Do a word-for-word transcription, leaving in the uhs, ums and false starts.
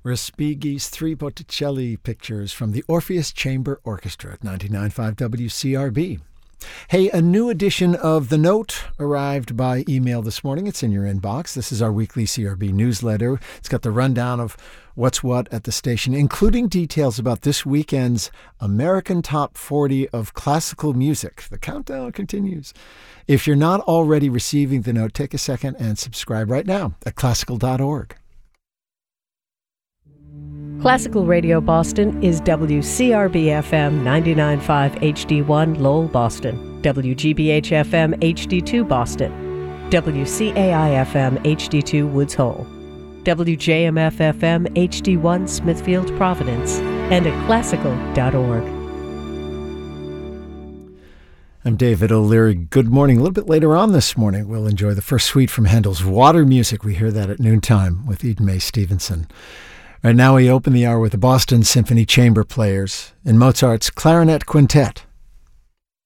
Respighi's three Botticelli pictures from the Orpheus Chamber Orchestra at ninety-nine point five W C R B. Hey, a new edition of The Note arrived by email this morning. It's in your inbox. This is our weekly C R B newsletter. It's got the rundown of what's what at the station, including details about this weekend's American Top forty of Classical Music. The countdown continues. If you're not already receiving The Note, take a second and subscribe right now at classical dot org. Classical Radio Boston is W C R B F M ninety-nine point five H D one Lowell, Boston, W G B H F M H D two Boston, W C A I F M H D two Woods Hole, W J M F F M H D one Smithfield, Providence, and at classical dot org. I'm David O'Leary. Good morning. A little bit later on this morning, we'll enjoy the first suite from Handel's Water Music. We hear that at noontime with Eden Mae Stevenson. Right now we open the hour with the Boston Symphony Chamber Players in Mozart's Clarinet Quintet.